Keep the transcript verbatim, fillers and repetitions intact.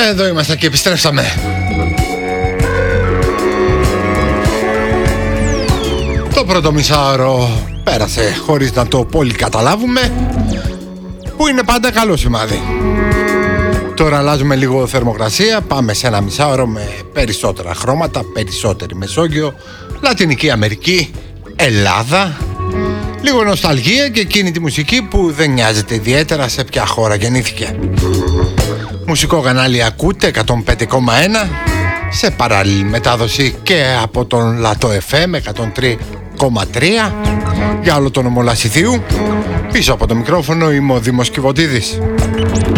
Εδώ είμαστε και επιστρέψαμε. Το πρώτο μισάωρο πέρασε χωρίς να το πολύ καταλάβουμε, που είναι πάντα καλό σημάδι. Τώρα αλλάζουμε λίγο θερμοκρασία, πάμε σε ένα μισάωρο με περισσότερα χρώματα, περισσότερη Μεσόγειο, Λατινική Αμερική, Ελλάδα, λίγο νοσταλγία και εκείνη τη μουσική που δεν νοιάζεται ιδιαίτερα σε ποια χώρα γεννήθηκε. Μουσικό κανάλι ακούτε εκατόν πέντε κόμμα ένα, σε παράλληλη μετάδοση και από τον Λατό εφ εμ εκατόν τρία κόμμα τρία για όλο τον νομό Λασιθίου. Πίσω από το μικρόφωνο είμαι ο Δήμος Κιβωτίδης.